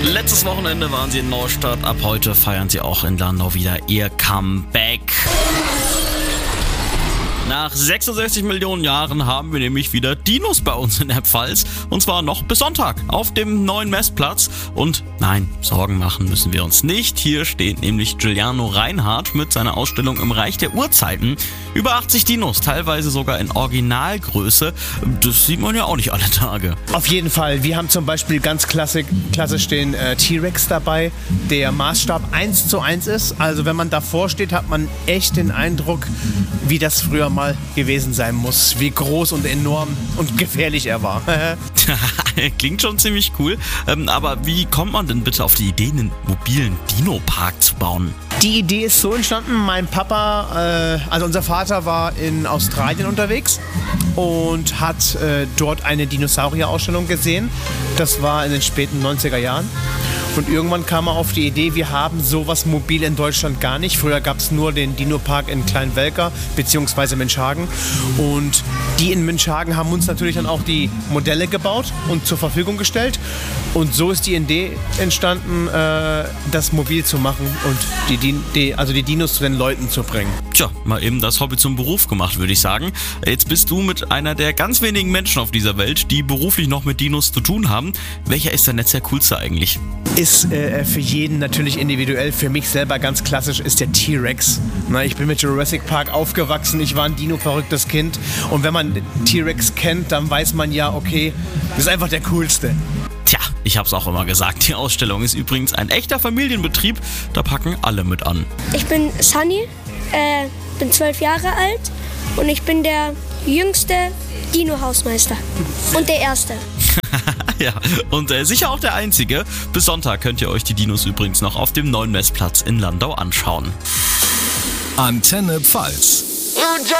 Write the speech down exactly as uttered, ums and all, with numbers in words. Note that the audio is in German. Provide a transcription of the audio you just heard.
Letztes Wochenende waren sie in Neustadt, ab heute feiern sie auch in Landau wieder ihr Comeback. Nach sechsundsechzig Millionen Jahren haben wir nämlich wieder Dinos bei uns in der Pfalz. Und zwar noch bis Sonntag auf dem neuen Messplatz. Und nein, Sorgen machen müssen wir uns nicht. Hier steht nämlich Giuliano Reinhardt mit seiner Ausstellung im Reich der Urzeiten. Über achtzig Dinos, teilweise sogar in Originalgröße. Das sieht man ja auch nicht alle Tage. Auf jeden Fall. Wir haben zum Beispiel ganz klassisch, klassisch den äh, T-Rex dabei, der Maßstab eins zu eins ist. Also wenn man davor steht, hat man echt den Eindruck, wie das früher mal gewesen sein muss. Wie groß und enorm und gefährlich er war. Klingt schon ziemlich cool. Ähm, aber wie kommt man denn bitte auf die Idee, einen mobilen Dino-Park zu bauen? Die Idee ist so entstanden, mein Papa, äh, also unser Vater war in Australien unterwegs und hat äh, dort eine Dinosaurier-Ausstellung gesehen. Das war in den späten neunziger Jahren. Und irgendwann kam er auf die Idee, wir haben sowas mobil in Deutschland gar nicht. Früher gab es nur den Dino-Park in Kleinwelker bzw. Münchhagen. Und die in Münchhagen haben uns natürlich dann auch die Modelle gebaut und zur Verfügung gestellt. Und so ist die Idee entstanden, äh, das mobil zu machen und die, die, also die Dinos zu den Leuten zu bringen. Tja, mal eben das Hobby zum Beruf gemacht, würde ich sagen. Jetzt bist du mit einer der ganz wenigen Menschen auf dieser Welt, die beruflich noch mit Dinos zu tun haben. Welcher ist denn jetzt der coolste eigentlich? Ist äh, für jeden natürlich individuell. Für mich selber ganz klassisch ist der T-Rex. Na, ich bin mit Jurassic Park aufgewachsen. Ich war ein Dino-verrücktes Kind. Und wenn man T-Rex kennt, dann weiß man ja, okay, das ist einfach der coolste. Tja, ich hab's auch immer gesagt. Die Ausstellung ist übrigens ein echter Familienbetrieb. Da packen alle mit an. Ich bin Sunny, äh, bin zwölf Jahre alt und ich bin der jüngste Dino-Hausmeister und der erste. Ja, und äh, sicher auch der einzige. Bis Sonntag könnt ihr euch die Dinos übrigens noch auf dem neuen Messplatz in Landau anschauen. Antenne Pfalz.